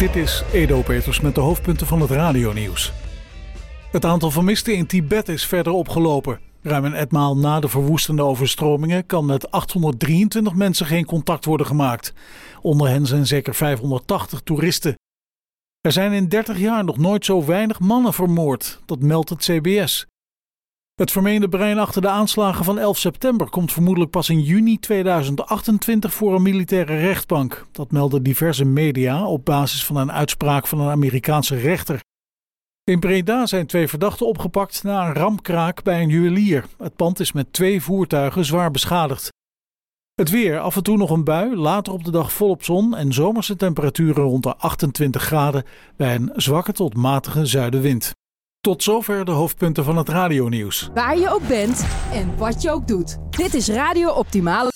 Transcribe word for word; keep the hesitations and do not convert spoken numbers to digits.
Dit is Edo Peters met de hoofdpunten van het radionieuws. Het aantal vermisten in Tibet is verder opgelopen. Ruim een etmaal na de verwoestende overstromingen kan met achthonderddrieëntwintig mensen geen contact worden gemaakt. Onder hen zijn zeker vijfhonderdtachtig toeristen. Er zijn in dertig jaar nog nooit zo weinig mannen vermoord, dat meldt het C B S. Het vermeende brein achter de aanslagen van elf september komt vermoedelijk pas in juni tweeduizend achtentwintig voor een militaire rechtbank. Dat melden diverse media op basis van een uitspraak van een Amerikaanse rechter. In Breda zijn twee verdachten opgepakt na een ramkraak bij een juwelier. Het pand is met twee voertuigen zwaar beschadigd. Het weer, af en toe nog een bui, later op de dag volop zon en zomerse temperaturen rond de achtentwintig graden bij een zwakke tot matige zuidenwind. Tot zover de hoofdpunten van het radionieuws. Waar je ook bent en wat je ook doet. Dit is Radio Optimale.